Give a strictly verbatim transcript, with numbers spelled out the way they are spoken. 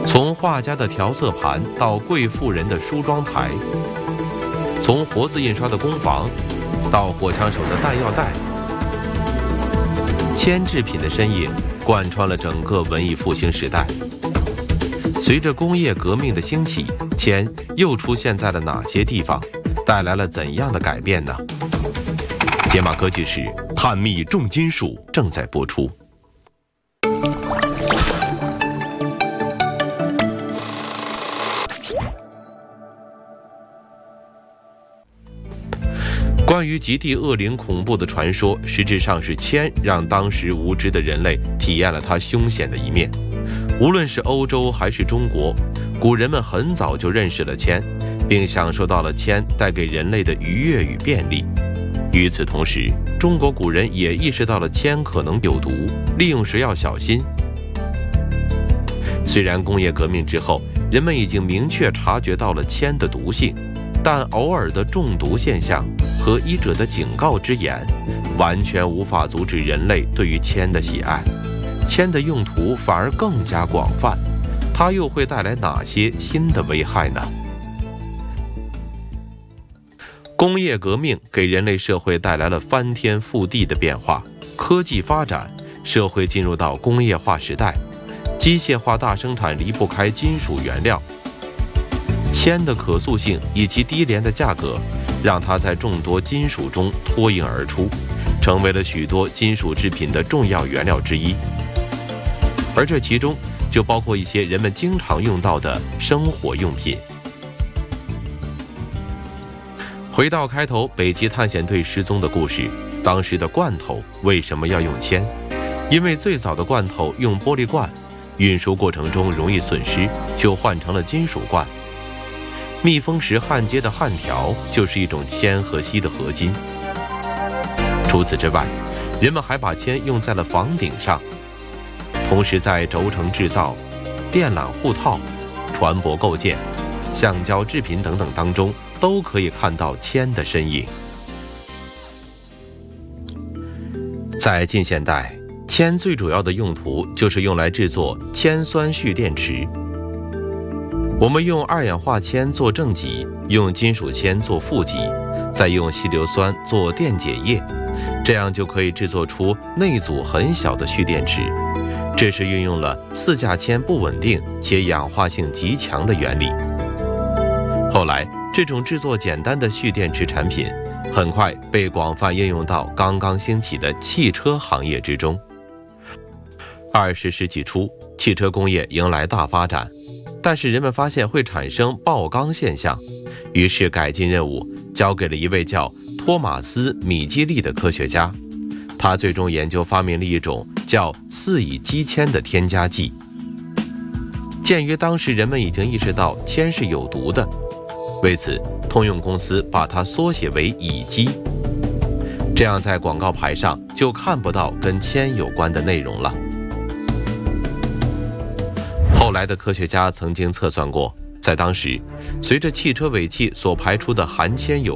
从画家的调色盘到贵妇人的梳妆台，从活字印刷的工坊到火枪手的弹药袋，铅制品的身影贯穿了整个文艺复兴时代。随着工业革命的兴起，铅又出现在了哪些地方，带来了怎样的改变呢？解码科技史探秘重金属正在播出。关于极地恶灵恐怖的传说，实质上是铅让当时无知的人类体验了它凶险的一面。无论是欧洲还是中国，古人们很早就认识了铅，并享受到了铅带给人类的愉悦与便利。与此同时，中国古人也意识到了铅可能有毒，利用时要小心。虽然工业革命之后，人们已经明确察觉到了铅的毒性，但偶尔的中毒现象和医者的警告之言，完全无法阻止人类对于铅的喜爱。铅的用途反而更加广泛，它又会带来哪些新的危害呢？工业革命给人类社会带来了翻天覆地的变化，科技发展，社会进入到工业化时代，机械化大生产离不开金属原料。铅的可塑性以及低廉的价格，让它在众多金属中脱颖而出，成为了许多金属制品的重要原料之一。而这其中就包括一些人们经常用到的生活用品。回到开头北极探险队失踪的故事，当时的罐头为什么要用铅？因为最早的罐头用玻璃罐，运输过程中容易损失，就换成了金属罐。密封时焊接的焊条就是一种铅和锡的合金。除此之外，人们还把铅用在了房顶上，同时在轴承制造、电缆护套、船舶构建、橡胶制品等等当中，都可以看到铅的身影。在近现代，铅最主要的用途就是用来制作铅酸蓄电池。我们用二氧化铅做正极，用金属铅做负极，再用稀硫酸做电解液，这样就可以制作出内阻很小的蓄电池。这是运用了四价铅不稳定且氧化性极强的原理。后来，这种制作简单的蓄电池产品很快被广泛应用到刚刚兴起的汽车行业之中。二十世纪初，汽车工业迎来大发展，但是人们发现会产生爆缸现象，于是改进任务交给了一位叫托马斯·米基利的科学家。他最终研究发明了一种叫四乙基铅的添加剂。鉴于当时人们已经意识到铅是有毒的，为此通用公司把它缩写为乙基，这样在广告牌上就看不到跟铅有关的内容了。后来的科学家曾经测算过，在当时，随着汽车尾气所排出的含铅有